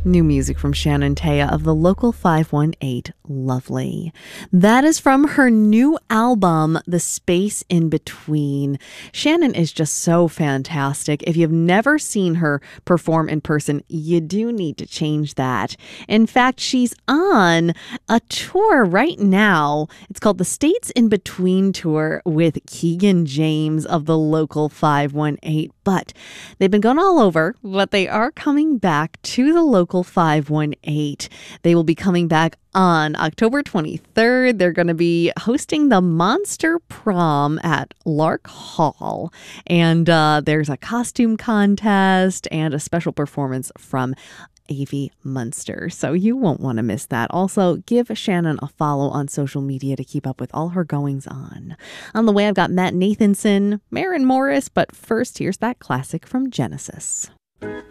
New music from Shannon Taya of the Local 518, Lovely. That is from her new album, The Space in Between. Shannon is just so fantastic. If you've never seen her perform in person, you do need to change that. In fact, she's on a tour right now. It's called the States in Between Tour with Keegan James of the Local 518. But they've been going all over, but they are coming back to the Local 518. They will be coming back on October 23rd. They're going to be hosting the Monster Prom at Lark Hall. And there's a costume contest and a special performance from Avi Munster. So you won't want to miss that. Also, give Shannon a follow on social media to keep up with all her goings on. On the way, I've got Matt Nathanson, Maren Morris, but first, here's that classic from Genesis.